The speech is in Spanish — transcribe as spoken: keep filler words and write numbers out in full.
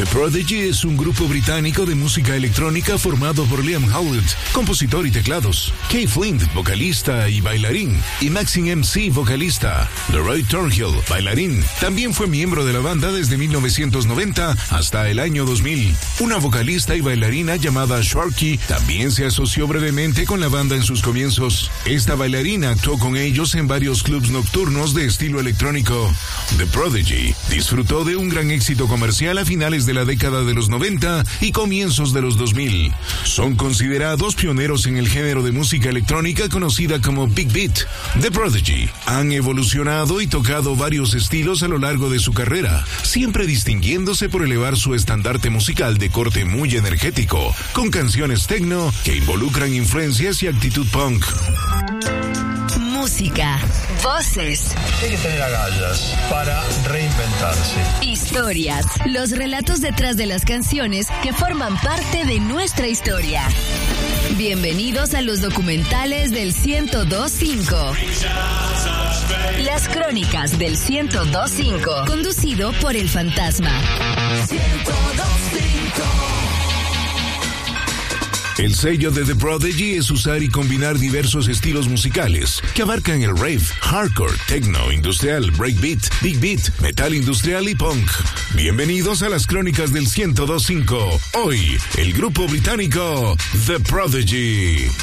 The Prodigy es un grupo británico de música electrónica formado por Liam Howlett, compositor y teclados, Keith Flint, vocalista y bailarín, y Maxine M C, vocalista. Leroy Thornhill, bailarín, también fue miembro de la banda desde mil novecientos noventa hasta el año dos mil. Una vocalista y bailarina llamada Sharky también se asoció brevemente con la banda en sus comienzos. Esta bailarina actuó con ellos en varios clubs nocturnos de estilo electrónico. The Prodigy disfrutó de un gran éxito comercial a finales de la década de los noventa y comienzos de los dos mil. Son considerados pioneros en el género de música electrónica conocida como Big Beat. The Prodigy han evolucionado y tocado varios estilos a lo largo de su carrera, siempre distinguiéndose por elevar su estandarte musical de corte muy energético, con canciones techno que involucran influencias y actitud punk. Música, voces. Hay que tener agallas para reinventarse. Historias, los relatos detrás de las canciones que forman parte de nuestra historia. Bienvenidos a los documentales del ciento dos punto cinco. Las crónicas del ciento dos punto cinco. Conducido por El Fantasma. ciento dos punto cinco. El sello de The Prodigy es usar y combinar diversos estilos musicales que abarcan el rave, hardcore, techno, industrial, breakbeat, big beat, metal industrial y punk. Bienvenidos a las crónicas del ciento dos punto cinco. Hoy, el grupo británico The Prodigy.